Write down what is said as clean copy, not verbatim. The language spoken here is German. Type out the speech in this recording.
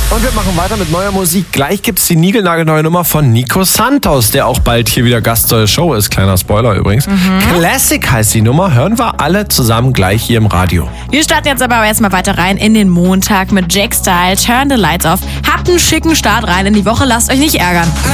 Und wir machen weiter mit neuer Musik. Gleich gibt's die niegelnagelneue Nummer von Nico Santos, der auch bald hier wieder Gast der Show ist. Kleiner Spoiler übrigens. Classic heißt die Nummer. Hören wir alle zusammen gleich hier im Radio. Wir starten jetzt aber erstmal weiter rein in den Montag mit Jake Style, Turn the Lights Off. Habt einen schicken Start rein in die Woche, lasst euch nicht ärgern.